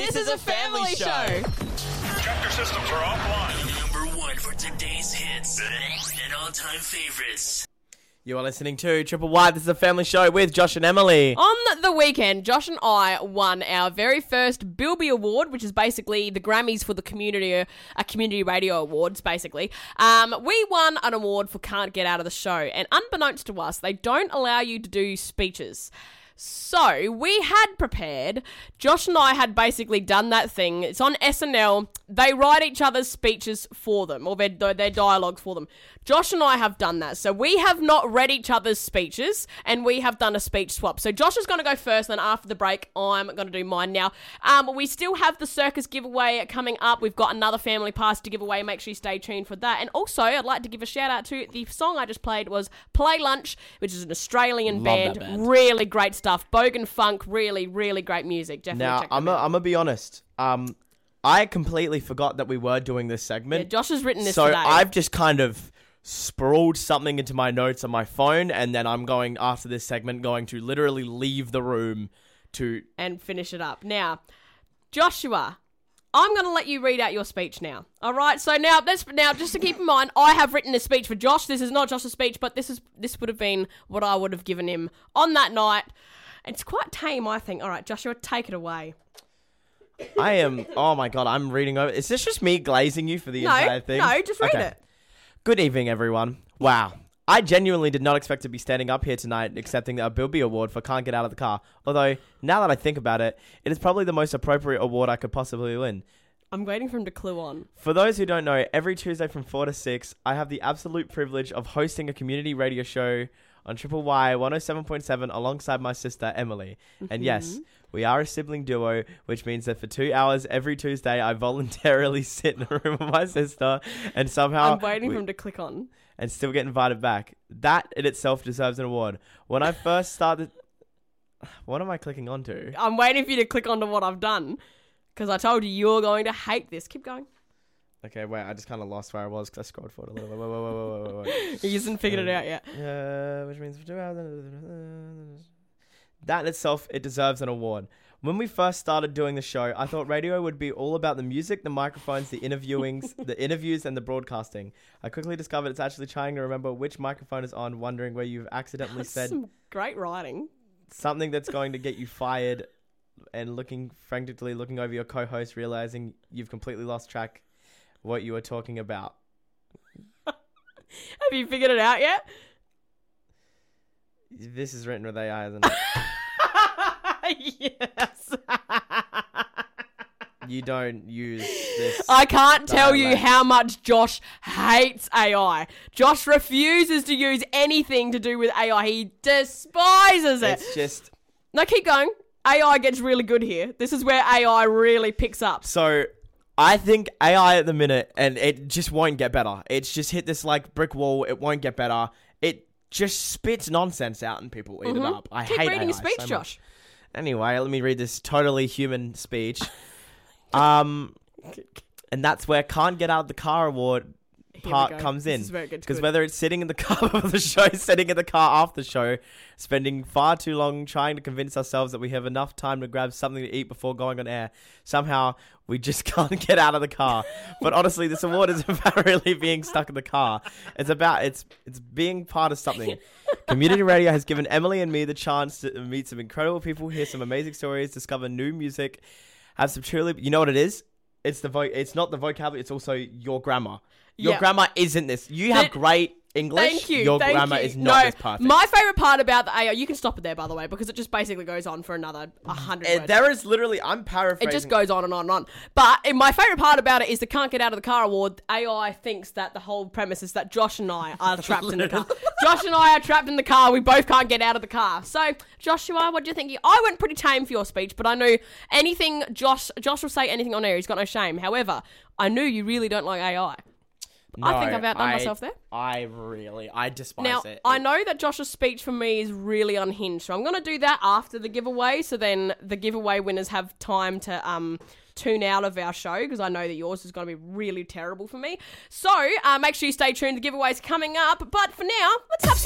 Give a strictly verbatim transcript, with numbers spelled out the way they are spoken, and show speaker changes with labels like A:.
A: This is a family show.
B: Check your systems are offline.
C: Number one for today's hits and all-time favorites.
A: You are listening to Triple Y. This is a family show with Josh and Emily.
D: On the weekend, Josh and I won our very first Bilby Award, which is basically the Grammys for the community, uh, community radio awards, basically. Um, we won an award for Can't Get Out of the Show, and unbeknownst to us, they don't allow you to do speeches. So, we had prepared, Josh and I had basically done that thing. It's on S N L. They write each other's speeches for them, or their, their dialogues for them. Josh and I have done that. So, we have not read each other's speeches, and we have done a speech swap. So, Josh is going to go first, and after the break, I'm going to do mine now. Um, we still have the circus giveaway coming up. We've got another family pass to give away. Make sure you stay tuned for that. And also, I'd like to give a shout out to the song I just played was Play Lunch, which is an Australian
A: Love
D: band.
A: that band.
D: Really great stuff. Bogan funk, really, really great music. Definitely
A: Now,
D: check
A: I'm
D: them
A: going
D: out.
A: to be honest. Um, I completely forgot that we were doing this
D: Yeah,
A: segment.
D: Josh has written this
A: so
D: today.
A: I've just kind of sprawled something into my notes on my phone, and then I'm going, after this segment, going to literally leave the room to...
D: And finish it up. Now, Joshua, I'm going to let you read out your speech now. All right? So now, this, now, just to keep in mind, I have written a speech for Josh. This is not Josh's speech, but this is this would have been what I would have given him on that night. It's quite tame, I think. All right, Joshua, take it away.
A: I am... Oh, my God, I'm reading over... Is this just me glazing you for the
D: No,
A: entire thing?
D: no, just read
A: Okay.
D: it.
A: Good evening, everyone. Wow. I genuinely did not expect to be standing up here tonight accepting a Bilby Award for Can't Get Out of the Car. Although, now that I think about it, it is probably the most appropriate award I could possibly win.
D: I'm waiting for him to clue on.
A: For those who don't know, every Tuesday from four to six, I have the absolute privilege of hosting a community radio show on Triple Y one oh seven point seven alongside my sister, Emily. And yes, we are a sibling duo, which means that for two hours every Tuesday, I voluntarily sit in a room with my sister and somehow...
D: I'm waiting
A: we-
D: for him to click on.
A: and still get invited back. That in itself deserves an award. When I first started... What am I clicking onto?
D: I'm waiting for you to click onto what I've done. Because I told you you're going to hate this. Keep going.
A: Okay, wait, I just kind of lost where I was because I scrolled forward a little bit. Wait, wait, wait, wait, wait, wait, wait.
D: You hasn't figured it out yet.
A: Uh, which means for two hours. That in itself, it deserves an award. When we first started doing the show, I thought radio would be all about the music, the microphones, the interviewings, the interviews, and the broadcasting. I quickly discovered it's actually trying to remember which microphone is on, wondering where you've accidentally
D: That's
A: said
D: some great writing.
A: something that's going to get you fired, and looking frantically looking over your co-host, realizing you've completely lost track of what you were talking about.
D: Have you figured it out yet?
A: This is written with A I, isn't it?
D: Yes.
A: You don't use this.
D: I can't tell you
A: dialect.
D: how much Josh hates A I. Josh refuses to use anything to do with A I. He despises it.
A: It's just...
D: No, keep going. A I gets really good here. This is where A I really picks up.
A: So, I think A I at the minute, and it just won't get better. It's just hit this, like, brick wall. It won't get better. It just spits nonsense out and people eat it up. I
D: Keep
A: hate
D: reading
A: A I
D: your speech,
A: so much.
D: Josh.
A: Anyway, let me read this totally human speech. um, and that's where Can't Get Out of the Car award
D: Here we
A: part
D: go.
A: comes
D: This
A: in.
D: is where it gets
A: Because
D: good.
A: whether it's sitting in the car before the show, sitting in the car after the show, spending far too long trying to convince ourselves that we have enough time to grab something to eat before going on air, somehow we just can't get out of the car. But honestly, this award isn't about really being stuck in the car. It's about it's it's being part of something. Community radio has given Emily and me the chance to meet some incredible people, hear some amazing stories, discover new music, have some truly... You know what it is? It's the vo- It's not the vocabulary. It's also your grammar. Your
D: Yeah.
A: grammar isn't this. You have
D: Th-
A: great English.
D: Thank you.
A: Your
D: thank
A: grammar
D: you.
A: is not
D: no,
A: this perfect.
D: My favourite part about the A I, you can stop it there, by the way, because it just basically goes on for another one hundred
A: Uh,
D: words.
A: there is literally... I'm paraphrasing.
D: It just goes on and on and on. But and my favourite part about it is the Can't Get Out of the Car award. A I thinks that the whole premise is that Josh and I are trapped in the car. Josh and I are trapped in the car. We both can't get out of the car. So, Joshua, what do you think? I went pretty tame for your speech, but I knew anything Josh... Josh will say anything on air. He's got no shame. However, I knew you really don't like A I. I think I've outdone
A: I-
D: myself there.
A: I really... I despise
D: Now,
A: it.
D: I
A: It-
D: know that Josh's speech for me is really unhinged, so I'm going to do that after the giveaway, so then the giveaway winners have time to um tune out of our show, because I know that yours is going to be really terrible for me. So, uh, make sure you stay tuned. The giveaway's coming up, but for now, let's have some